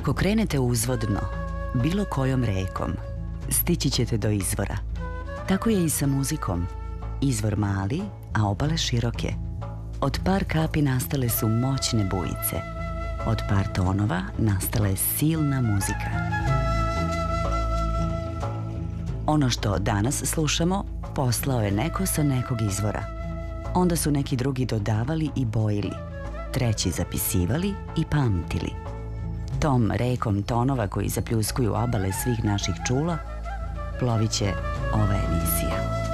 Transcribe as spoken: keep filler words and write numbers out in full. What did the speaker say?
Ako krenete uzvodno, bilo kojom rekom, stići ćete do izvora. Tako je i sa muzikom. Izvor mali, a obale široke. Od par kapi nastale su moćne bujice. Od par tonova nastala je silna muzika. Ono što danas slušamo poslao je neko sa nekog izvora. Onda su neki drugi dodavali i bojili, treći zapisivali i pamtili. Tom rekom tonova koji zapljuskuju obale svih naših čula plovit će ova emisija.